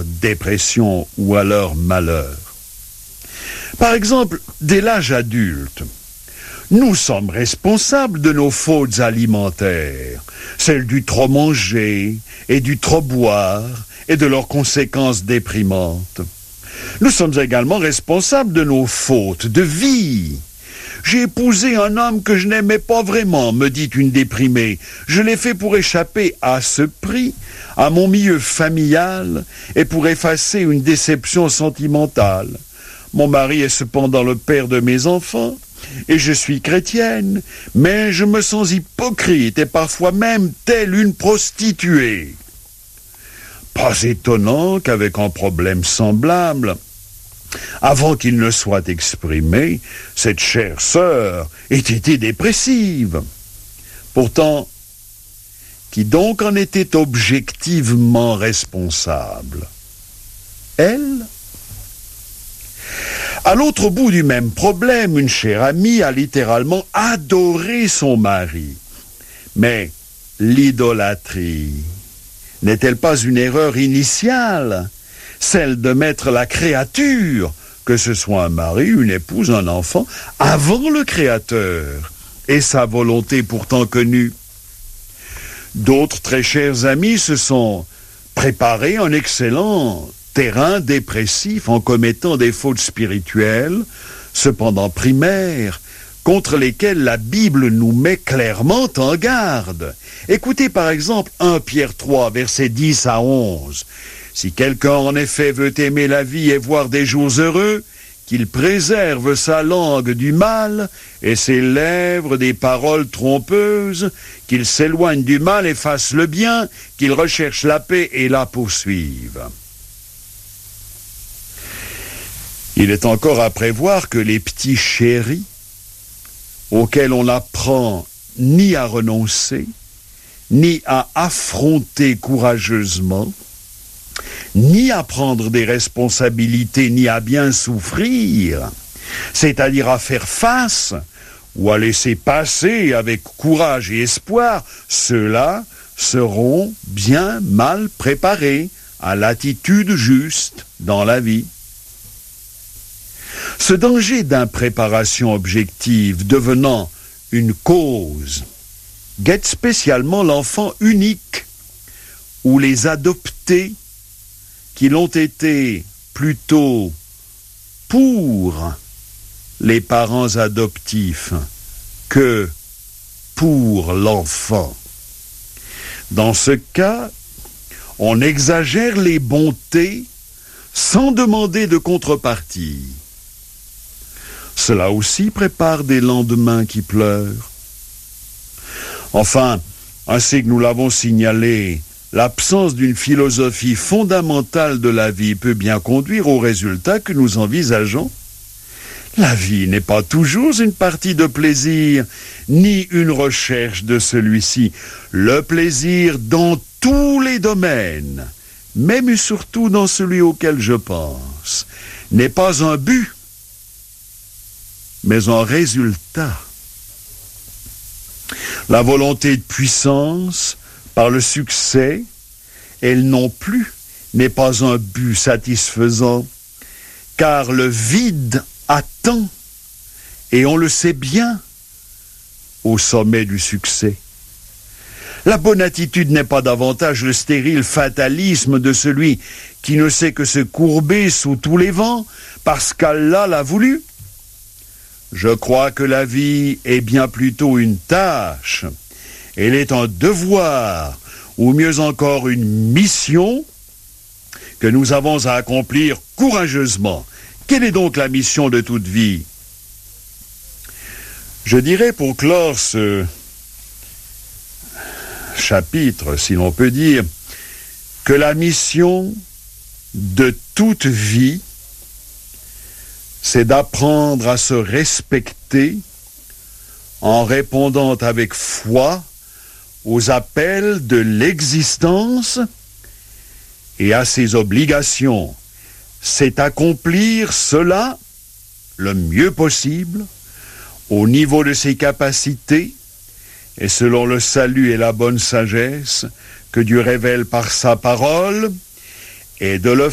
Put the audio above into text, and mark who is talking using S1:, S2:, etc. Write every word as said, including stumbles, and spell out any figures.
S1: dépression ou à leur malheur. Par exemple, dès l'âge adulte, nous sommes responsables de nos fautes alimentaires, celles du trop manger et du trop boire et de leurs conséquences déprimantes. Nous sommes également responsables de nos fautes de vie. J'ai épousé un homme que je n'aimais pas vraiment, me dit une déprimée. Je l'ai fait pour échapper à ce prix, à mon milieu familial et pour effacer une déception sentimentale. Mon mari est cependant le père de mes enfants et je suis chrétienne, mais je me sens hypocrite et parfois même telle une prostituée. Pas étonnant qu'avec un problème semblable, avant qu'il ne soit exprimé, cette chère sœur ait été dépressive. Pourtant, qui donc en était objectivement responsable? Elle? À l'autre bout du même problème, une chère amie a littéralement adoré son mari. Mais l'idolâtrie n'est-elle pas une erreur initiale, celle de mettre la créature, que ce soit un mari, une épouse, un enfant, avant le Créateur et sa volonté pourtant connue? D'autres très chers amis se sont préparés un excellent terrain dépressif en commettant des fautes spirituelles, cependant primaires, contre lesquelles la Bible nous met clairement en garde. Écoutez par exemple premier Pierre trois, versets dix à onze. Si quelqu'un en effet veut aimer la vie et voir des jours heureux, qu'il préserve sa langue du mal et ses lèvres des paroles trompeuses, qu'il s'éloigne du mal et fasse le bien, qu'il recherche la paix et la poursuive. Il est encore à prévoir que les petits chéris, auxquels on n'apprend ni à renoncer, ni à affronter courageusement, ni à prendre des responsabilités, ni à bien souffrir, c'est-à-dire à faire face ou à laisser passer avec courage et espoir, ceux-là seront bien mal préparés à l'attitude juste dans la vie. Ce danger d'impréparation objective devenant une cause guette spécialement l'enfant unique ou les adoptés qui l'ont été plutôt pour les parents adoptifs que pour l'enfant. Dans ce cas, on exagère les bontés sans demander de contrepartie. Cela aussi prépare des lendemains qui pleurent. Enfin, ainsi que nous l'avons signalé, l'absence d'une philosophie fondamentale de la vie peut bien conduire au résultat que nous envisageons. La vie n'est pas toujours une partie de plaisir, ni une recherche de celui-ci. Le plaisir dans tous les domaines, même et surtout dans celui auquel je pense, n'est pas un but, mais un résultat. La volonté de puissance, par le succès, elle non plus n'est pas un but satisfaisant, car le vide attend, et on le sait bien, au sommet du succès. La bonne attitude n'est pas davantage le stérile fatalisme de celui qui ne sait que se courber sous tous les vents, parce qu'Allah l'a voulu. Je crois que la vie est bien plutôt une tâche. Elle est un devoir, ou mieux encore une mission, que nous avons à accomplir courageusement. Quelle est donc la mission de toute vie? Je dirais pour clore ce chapitre, si l'on peut dire, que la mission de toute vie, c'est d'apprendre à se respecter en répondant avec foi aux appels de l'existence et à ses obligations. C'est accomplir cela le mieux possible, au niveau de ses capacités et selon le salut et la bonne sagesse que Dieu révèle par sa parole, et de le